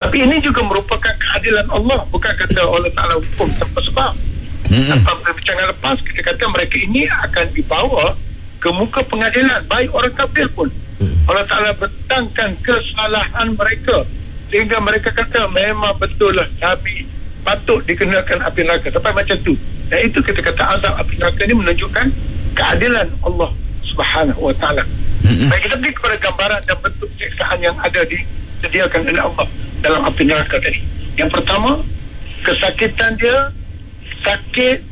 Tapi ini juga merupakan keadilan Allah, bukan kata Allah Ta'ala hukum tanpa sebab. Tanpa perbincangan lepas, kita kata mereka ini akan dibawa ke muka pengadilan, baik orang kafir pun. Allah Ta'ala bertangkan kesalahan mereka sehingga mereka kata memang betul lah Nabi patut dikenakan api neraka, sampai macam tu. Dan itu kita kata azab api neraka ni menunjukkan keadilan Allah Subhanahu Wa Ta'ala. Baik, kita pergi kepada gambaran dan bentuk siksaan yang ada disediakan oleh Allah dalam api neraka tadi. Yang pertama, kesakitan dia sakit.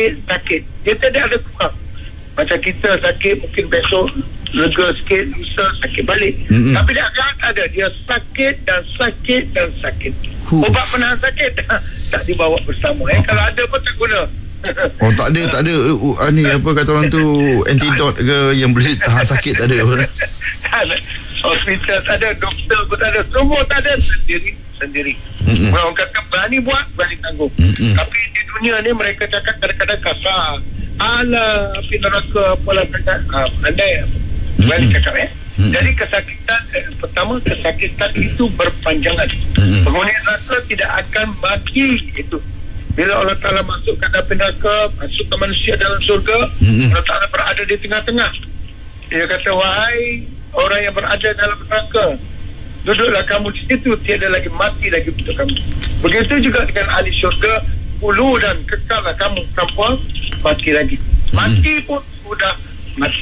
Dia tidak ada kurang. Macam kita sakit, mungkin besok lega sikit, lusa sakit balik. Tapi dia akan ada, dia sakit dan sakit. Ubat penahan sakit tak dibawa bersama. Kalau ada pun tak guna. Oh, tak ada ni apa kata orang tu, antidot ke yang boleh tahan sakit, tak ada apa? Tak ada. Hospital tak ada, doktor pun tak ada, semua tak ada, sendiri. Orang kata berani buat, berani tanggung. Tapi di dunia ni mereka cakap kadang-kadang kasar. Alah, api neraka apalah cakap, pandai berani cakap. Jadi kesakitan, pertama, kesakitan itu berpanjangan. Penghuni neraka tidak akan mati. Itu bila Allah Ta'ala masukkan api neraka, masukkan manusia dalam surga, Allah Ta'ala berada di tengah-tengah. Dia kata, wahai orang yang berada dalam neraka, duduklah kamu di situ, tiada lagi mati lagi untuk kamu. Begitu juga dengan ahli syurga, hulu dan kekallah kamu tanpa mati lagi. Mati pun sudah mati.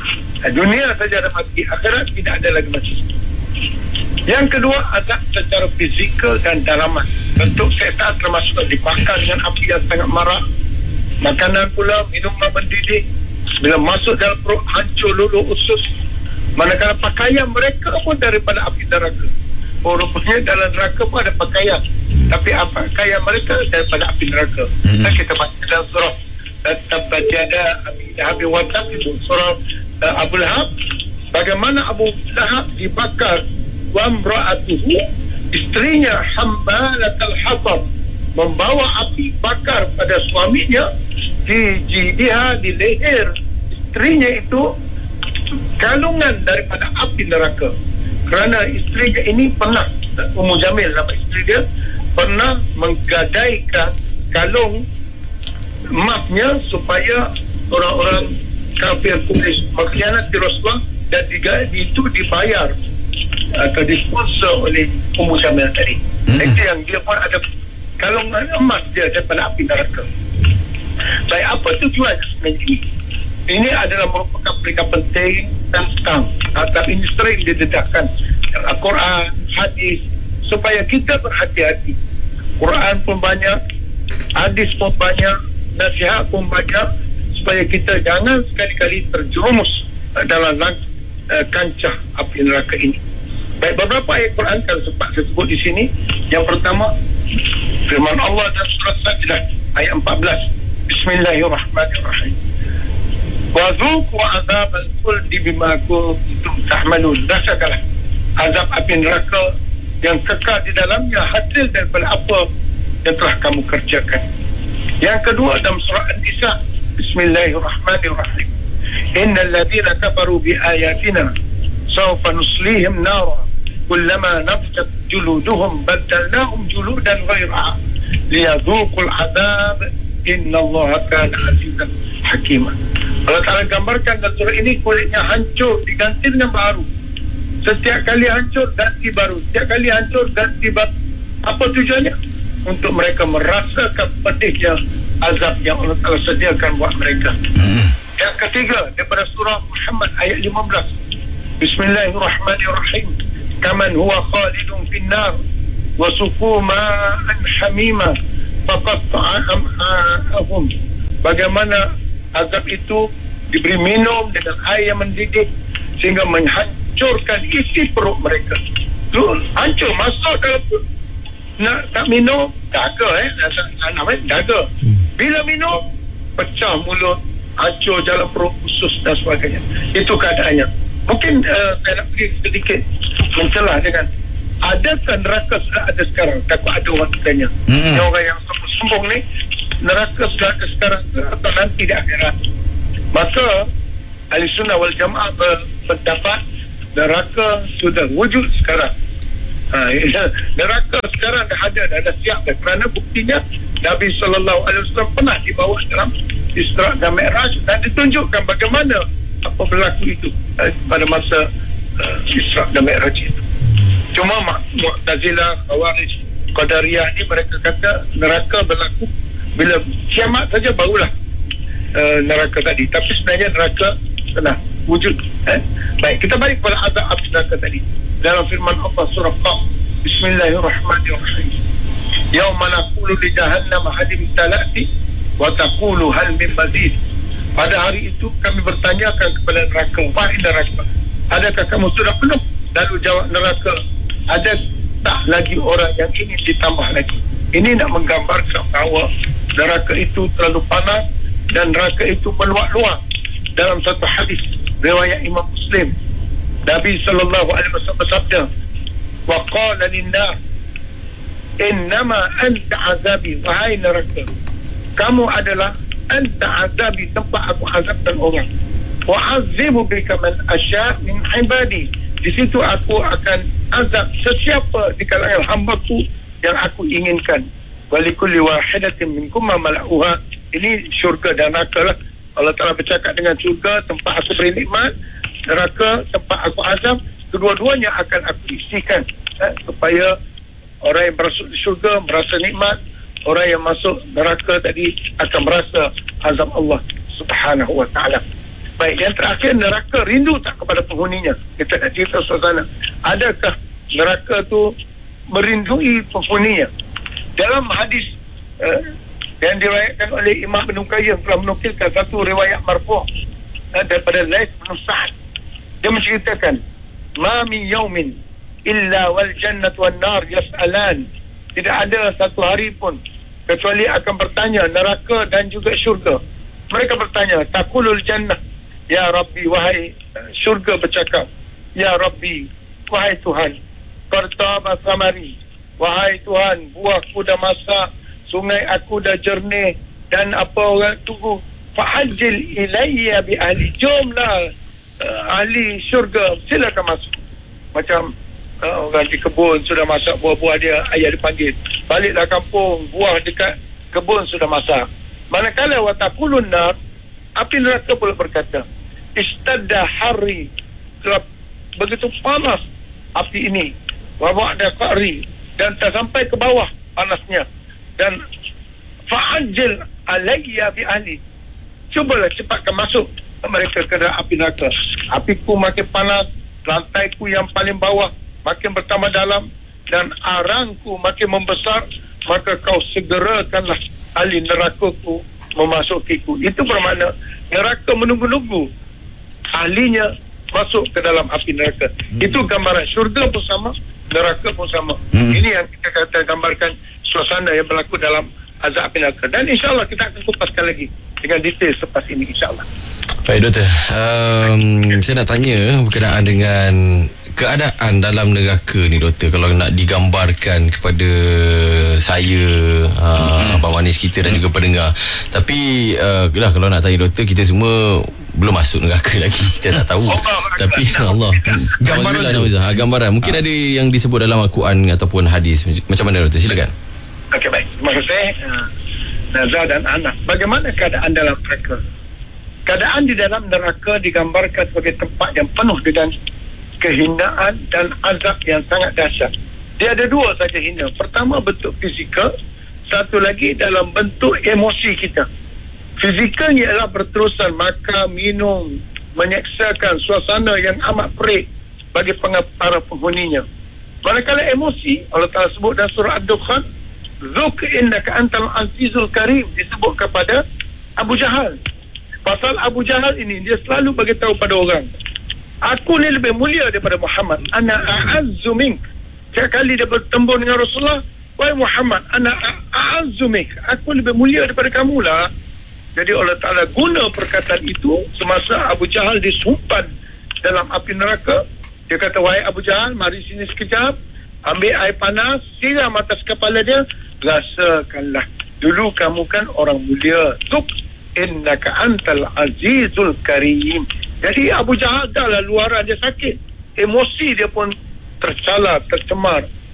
Dunia saja ada mati, akhirat tidak ada lagi mati. Yang kedua, azab secara fizikal dan dalaman. Bentuk setan termasuk dibakar dengan api yang sangat marah. Makanan pula, minuman mendidih, bila masuk dalam perut, hancur luluh usus. Manakala pakaian mereka pun daripada api neraka. Rupanya dalam neraka pun ada pakaian, tapi pakaian mereka daripada api neraka. Dan kita baca dalam surah Tabbat yada Abi Lahab wa Tab, itu surah Abu Lahab, bagaimana Abu Lahab dibakar, wa imra'atuhu, isterinya hammalatal hatab, membawa api bakar pada suaminya, di jidiha, di leher isterinya itu kalungan daripada api neraka. Kerana isterinya ini pernah, Ummu Jamil nama isteri dia, pernah menggadaikan kalung emasnya supaya orang-orang kafir Quraisy mengkhianati Rasulullah, dan itu dibayar atau disponsor oleh Ummu Jamil tadi. Itu yang dia pun ada kalung emas dia daripada api neraka. Baik, apa tujuan sebenarnya ini? Ini adalah merupakan perkara penting tentang atau ini sering didedahkan dalam Al-Quran, hadis, supaya kita berhati-hati. Quran pun banyak, hadis pun banyak, nasihat pun banyak, supaya kita jangan sekali-kali terjerumus dalam kancah api neraka ini. Baik, beberapa ayat Quran kalau sempat saya sebut di sini. Yang pertama, firman Allah dalam surah Sajdah ayat 14, Bismillahirrahmanirrahim. Wa dzuqu adzabal khuldi bima kuntum ta'malun. Rasakanlah azab api neraka yang kekal di dalamnya hasil daripada apa yang telah kamu kerjakan. Yang kedua dalam surah An-Nisa, Bismillahirrahmanirrahim. Innal ladzina kafaru bi ayatina sawfa nuslihim nara kullama nafjat juluduhum baddalnahum juludan ghairaha liyadhuqul adzab innallaha kana azizan hakima. Allah Ta'ala gambarkan dalam surah ini kulitnya hancur diganti dengan baru. Setiap kali hancur ganti baru, setiap kali hancur ganti baru. Apa tujuannya? Untuk mereka merasakan pedihnya azab yang Allah Ta'ala sediakan buat mereka. Yang ketiga daripada surah Muhammad ayat 15, Bismillahirrahmanirrahim. Kaman huwa khalidun finnar wa suqu ma'an hamima faqatta'a am'a'ahum. Bagaimana azab itu diberi minum dengan air yang mendidih sehingga menghancurkan isi perut mereka. Tu hancur, masuk dalam perut. Nak tak minum, daga daga. Bila minum, pecah mulut, hancur jalan perut, usus dan sebagainya. Itu keadaannya. Mungkin saya nak pergi sedikit mencelah dengan, adakah neraka sudah ada sekarang? Takut ada orang tanya. Orang yang sombong ni, neraka sudah ada sekarang atau nanti di akhirat? Maka Ahli Sunnah wal Jamaah berpendapat neraka sudah wujud sekarang. Neraka sekarang dah ada siap dah, kerana buktinya Nabi SAW pernah dibawa dalam Isra' dan Mi'raj dan ditunjukkan bagaimana apa berlaku itu pada masa Isra' dan Mi'raj itu. Cuma Mu'tazilah, Khawarij, Qadariyah ni mereka kata neraka berlaku bila kiamat saja barulah neraka tadi. Tapi sebenarnya neraka telah wujud. Baik, kita balik kepada azab api neraka tadi. Dalam firman Allah surah Qaf, Bismillahirrahmanirrahim. Yauma naqulu li jahannam hal imtala'ti wa taqulu hal min mazid. Pada hari itu kami bertanyakan kepada neraka, wahai neraka, adakah kamu sudah penuh? Lalu jawab neraka, ada tak lagi orang yang ingin ditambah lagi. Ini nak menggambarkan bahawa neraka itu terlalu panas dan neraka itu meluak-luak. Dalam satu hadis riwayat Imam Muslim, Nabi SAW bersabda, wa qala lin-nar innama anta azabi, wahai neraka, kamu adalah anta azabi, tempat aku azabkan orang, wa azibu bika man asya' min ibadi, di situ aku akan azab sesiapa di kalangan hamba-Ku yang aku inginkan. Walikulli wahidatin minkum ma mala'uha. Ini syurga dan neraka lah. Allah Ta'ala bercakap dengan syurga, tempat aku beri nikmat, neraka, tempat aku azab, kedua-duanya akan aku isikan supaya orang yang masuk syurga merasa nikmat, orang yang masuk neraka tadi akan merasa azab Allah Subhanahu wa ta'ala. Baik, yang terakhir, neraka rindu tak kepada penghuninya? Kita nak cerita suasana. Adakah neraka tu merindui penghuninya? Dalam hadis yang diriwayatkan oleh Imam Ibn Qayyim telah menukilkan satu riwayat marfu' daripada Laits bin Sa'd. Dia menceritakan, ma min yaumin illa wal jannatu wan nar yas'alan. Tidak ada satu hari pun kecuali akan bertanya neraka dan juga syurga. Mereka bertanya, taqulul jannah, ya Rabbi, wahai syurga bercakap, ya Rabbi, wahai Tuhan, qartaba samari, wahai Tuhan, buahku dah masak, sungai aku dah jernih, dan apa orang tunggu, fa'ajil ilayya bi ahli, jomlah ahli syurga, silakan masuk. Macam orang di kebun sudah masak buah-buah dia, ayah dipanggil, baliklah kampung, buah dekat kebun sudah masak. Manakala wa taqulun nar, api neraka pula berkata, istadda hari, telah begitu panas api ini, wa ba'da qa'ri, dan tak sampai ke bawah panasnya, dan fa'ajil alayya bi ahli, cubalah cepatkan masuk mereka ke dalam api neraka. Apiku makin panas, lantaiku yang paling bawah makin bertambah dalam, dan arangku makin membesar, maka kau segerakanlah ahli nerakaku memasukiku. Itu bermakna neraka menunggu-nunggu ahlinya masuk ke dalam api neraka. Itu gambaran syurga pun sama, neraka pun sama. Ini yang kita kata gambarkan suasana yang berlaku dalam azab api neraka. Dan insyaAllah kita akan kupaskan lagi dengan detail selepas ini, insyaAllah. Baik Doktor, saya nak tanya berkenaan dengan keadaan dalam neraka ni Doktor. Kalau nak digambarkan kepada saya, Abang Manis kita dan juga pendengar. Tapi kalau nak tanya Doktor, kita semua belum masuk neraka lagi, kita tak tahu. Tapi Allah, gambaran mungkin ada yang disebut dalam Al-Quran ataupun hadis. Macam mana Doktor? Silakan. Okey, baik. Terima kasih Nazar dan Anas. Bagaimana keadaan dalam neraka? Keadaan di dalam neraka digambarkan sebagai tempat yang penuh dengan kehinaan dan azab yang sangat dahsyat. Dia ada dua saja hina. Pertama bentuk fizikal, satu lagi dalam bentuk emosi kita. Fizikalnya ialah berterusan makan, minum, menyeksakan suasana yang amat perik bagi para penghuninya. Manakala emosi, Allah Ta'ala sebut dalam surah Ad-Dukhan, Zuk innaka antal azizul karim, disebut kepada Abu Jahal. Pasal Abu Jahal ini, dia selalu bagi tahu pada orang, aku ni lebih mulia daripada Muhammad. Ana a'azzu mink. Setiap kali dia bertembur dengan Rasulullah, wahai Muhammad, ana a'azzu mink, aku lebih mulia daripada kamu lah. Jadi Allah Ta'ala guna perkataan itu semasa Abu Jahal disumpan dalam api neraka. Dia kata, wahai Abu Jahal, mari sini sekejap, ambil air panas, siram atas kepala dia, rasakanlah, dulu kamu kan orang mulia. Zuk innaka antal azizul karim. Jadi Abu Jahal dah lah luaran dia sakit, emosi dia pun tercela, tercemar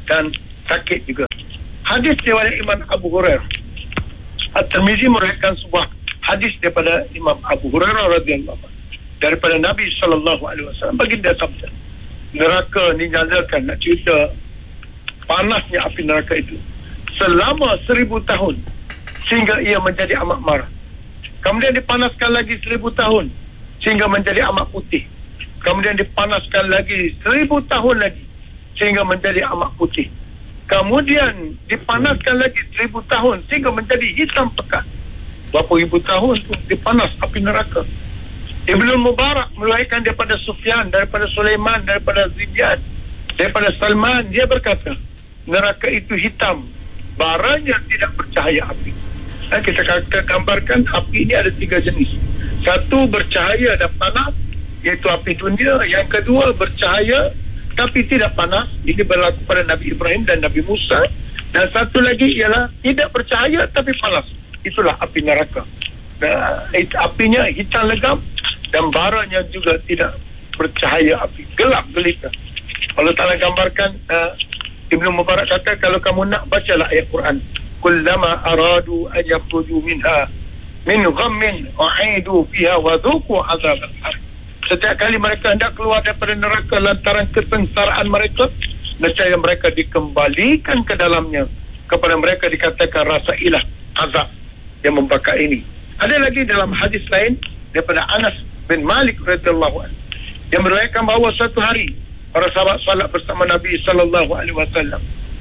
dan sakit juga. Hadis riwayat Imam Abu Hurairah. At-Tirmizi meriwayatkan sebuah hadis daripada Imam Abu Hurairah radhiyallahu anhu daripada Nabi sallallahu alaihi wasallam. Baginda sabda, neraka dinyalakan, nak cerita panasnya api neraka itu selama 1000 tahun sehingga ia menjadi amat marah. Kemudian dipanaskan lagi 1000 tahun sehingga menjadi amat putih. Kemudian dipanaskan lagi 1000 tahun lagi sehingga menjadi amat putih. Kemudian dipanaskan lagi 1000 tahun sehingga menjadi hitam pekat. Berapa ribu tahun tu dipanas api neraka. Ibnu Mubarak meriwayatkan daripada Sufyan, daripada Sulaiman, daripada Ziyad, daripada Salman, dia berkata, neraka itu hitam, baranya tidak bercahaya api. Dan kita gambarkan api ini ada 3 jenis. Satu bercahaya dan panas, iaitu api dunia. Yang kedua bercahaya tapi tidak panas, ini berlaku pada Nabi Ibrahim dan Nabi Musa. Dan satu lagi ialah tidak bercahaya tapi panas, itulah api neraka. Apinya hitam legam dan baranya juga tidak bercahaya api, gelap gelita. Allah Ta'ala gambarkan, Ibnu Mubarak kata, kalau kamu nak, bacalah ayat Quran. Kullama aradu an yakhruju minha min ghammin u'idu fiha wa dhuqu azab al-har. Setiap kali mereka hendak keluar daripada neraka lantaran kesengsaraan mereka, nescaya mereka dikembalikan ke dalamnya. Kepada mereka dikatakan, rasailah azab yang membakar ini. Ada lagi dalam hadis lain daripada Anas bin Malik radhiyallahu anhu yang meriwayatkan bahawa suatu hari para sahabat salat bersama Nabi sallallahu alaihi wasallam.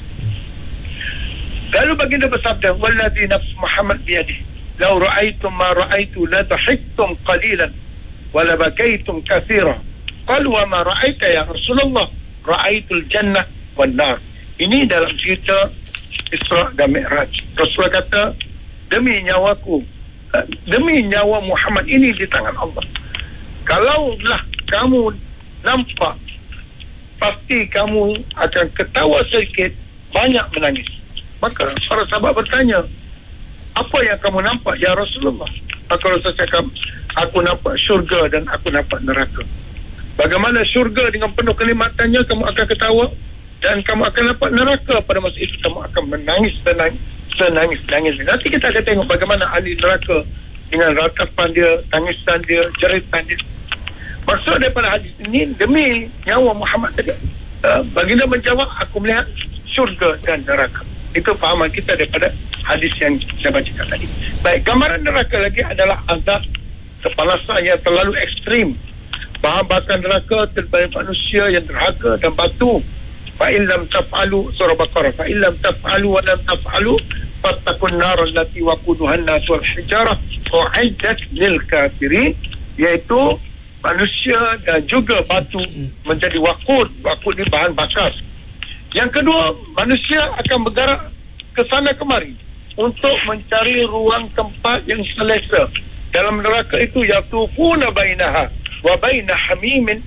Lalu baginda bersabda, "Wallazi nafs Muhammad biyadihi, law ra'aytum ma ra'aytu la dhahiktum qalilan wa la bakaytum katsiran." Qalu, "Wa ma ra'aita ya Rasulullah?" "Ra'aitul jannah wan nar." Ini dalam cerita Isra dan Mi'raj. Rasulullah kata, demi nyawaku, demi nyawa Muhammad ini di tangan Allah, kalaulah kamu nampak, pasti kamu akan ketawa sedikit, banyak menangis. Maka para sahabat bertanya, apa yang kamu nampak ya Rasulullah? Maka Rasulullah cakap, aku nampak syurga dan aku nampak neraka. Bagaimana syurga dengan penuh kenikmatannya kamu akan ketawa, dan kamu akan nampak neraka, pada masa itu kamu akan menangis senangis. Nanti kita akan tengok bagaimana ahli neraka dengan ratapan dia, tangisan dia, jeritan dia. Maksud daripada hadis ini, demi nyawa Muhammad tadi, baginda menjawab, aku melihat syurga dan neraka. Itu fahaman kita daripada hadis yang saya bacakan tadi. Baik, gambaran neraka lagi adalah azab kepanasan yang terlalu ekstrim. Bahan bakar neraka terhadap manusia yang derhaka dan batu. Fa'illam taf'alu, surah Baqarah, fa'illam taf'alu wa lam taf'alu fattakun nar allati waquduhan nas wal hijarah u'iddat lil kafirin, iaitu manusia dan juga batu menjadi waqud. Waqud ni bahan bakar. Yang kedua, manusia akan bergerak ke sana kemari untuk mencari ruang tempat yang selesa. Dalam neraka itu, yatufuna bainaha wa baina hamimin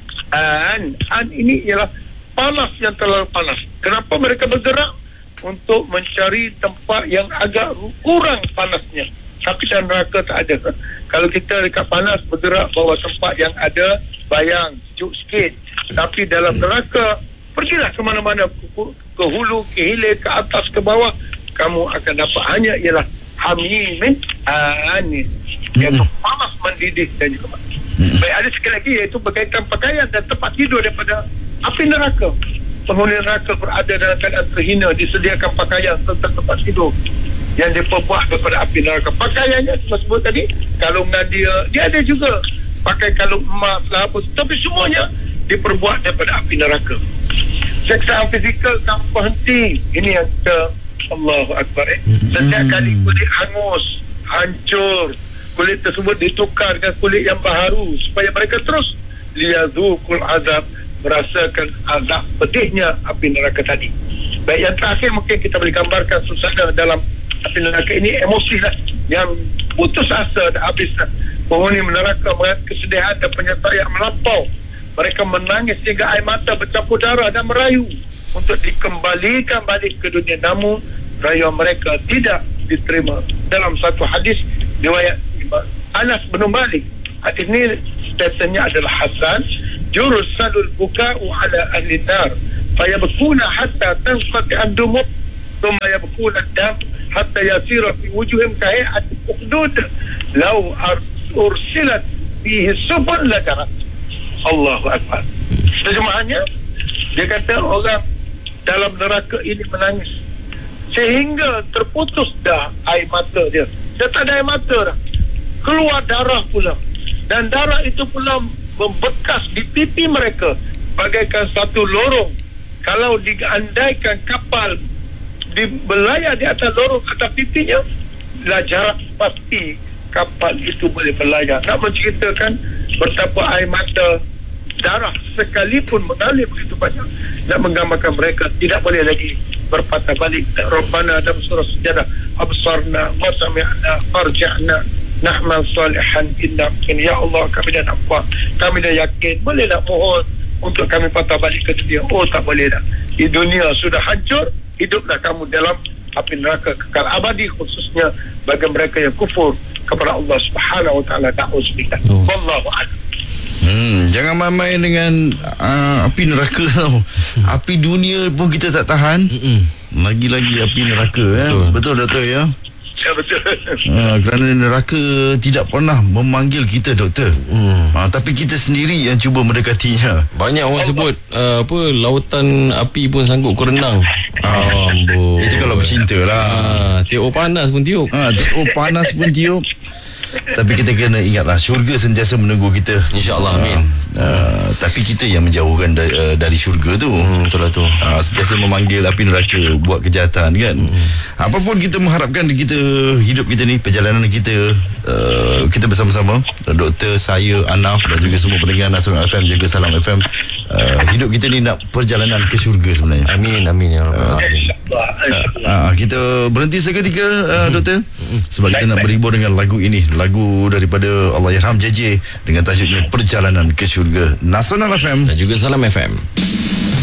an ini ialah panas yang terlalu panas. Kenapa mereka bergerak? Untuk mencari tempat yang agak kurang panasnya. Tapi dalam neraka tak ada. Kalau kita dekat panas bergerak bawa tempat yang ada bayang, sejuk sikit. Tapi dalam neraka, pergilah ke mana-mana, ke hulu, ke hilir, ke atas, ke bawah, kamu akan dapat hanya ialah hamimin anin, iaitu panas mendidih dan juga mati. Baik, ada sekali lagi, iaitu berkaitan pakaian dan tempat tidur daripada api neraka. Penghuni neraka berada dalam keadaan terhina, disediakan pakaian serta tempat tidur yang diperbuat daripada api neraka. Pakaiannya sebut tadi, kalungan dia ada juga pakai kalung emas lah apa, tapi semuanya diperbuat daripada api neraka. Seksaan fizikal tanpa henti, ini yang kita, Allahu Akbar, setiap kali kulit hangus, hancur, kulit tersebut ditukar dengan kulit yang baharu supaya mereka terus liyadzuqul azab, merasakan azab pedihnya api neraka tadi. Baik, yang terakhir mungkin kita boleh gambarkan suasana dalam api neraka ini, emosi lah, yang putus asa dan habis lah. Penghuni neraka mengalami kesedihan dan penyesal yang melampau. Mereka menangis sehingga air mata bercampur darah dan merayu untuk dikembalikan balik ke dunia. Namun rayuan mereka tidak diterima. Dalam satu hadis riwayat Anas bin Malik, hadis ini statusnya adalah hasan, jursalul buka'u ala ahli nar fayabkuna hatta tanqati ad-dumur thumma yabkuna ad-dam hatta yasira fi wujuhim kahay'ati ukhdud law ursilat fihi subul ladarat. Allahu akbar. Terjemahannya, dia kata orang dalam neraka ini menangis sehingga terputus dah air mata dia. Dia tak ada air mata dah, keluar darah pula, dan darah itu pula membekas di pipi mereka bagaikan satu lorong. Kalau diandaikan kapal berlayar di atas lorong atas pipinya, lah jarak pasti kapal itu boleh berlayar. Nak menceritakan betapa air mata, darah sekalipun mengalir begitu banyak, nak menggambarkan mereka tidak boleh lagi berpatah balik. Rabbana dalam surah Sejadah, absarna wa sami'na farja'na na'mal salihan inna mungkin. Ya Allah, kami dah nampak, kami dah yakin, boleh tak mohon untuk kami patah balik ke dunia? Oh, tak boleh dah. Di dunia sudah hancur, hiduplah kamu dalam api neraka kekal abadi, khususnya bagi mereka yang kufur kepada Allah Subhanahu wa taala. Ta'uzubillah. Wallahu a'lam. Jangan main-main dengan api neraka tau. Api dunia pun kita tak tahan, lagi-lagi api neraka. Betul doktor ya? Ya, betul. Kerana neraka tidak pernah memanggil kita doktor, tapi kita sendiri yang cuba mendekatinya. Banyak orang sebut lautan api pun sanggup ku renang. Itu kalau bercinta lah. Tiup panas pun tiup. Tiup panas pun tiup. Tapi kita kena ingatlah, syurga sentiasa menunggu kita, InsyaAllah, amin. Tapi kita yang menjauhkan dari syurga tu. Betul lah tu. Sentiasa memanggil api neraka buat kejahatan kan. Apapun kita mengharapkan kita, hidup kita ni, perjalanan kita, kita bersama-sama, doktor, saya, Anaf dan juga semua pendengar Nasional FM, juga Salam FM, hidup kita ni nak perjalanan ke syurga sebenarnya. Amin, amin ya Rabbal Alamin. Kita berhenti seketika, doktor, sebab kita nak berhibur dengan lagu ini, lagu daripada Allahyarham JJ dengan tajuknya Perjalanan ke Syurga. Nasional FM dan juga Salam FM.